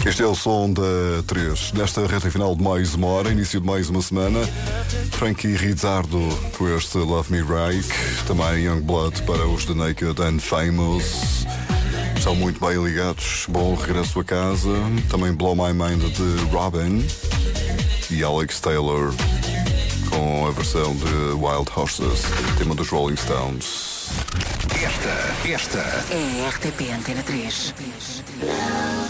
Este é o som da 3. Nesta reta final de mais uma hora, início de mais uma semana. Frankie Rizzardo com este Love Me Right. Também Youngblood para os The Naked and Famous. Estão muito bem ligados. Bom regresso a casa. Também Blow My Mind de Robin. E Alex Taylor com a versão de Wild Horses, tema dos Rolling Stones. Esta é a RTP Antena 3.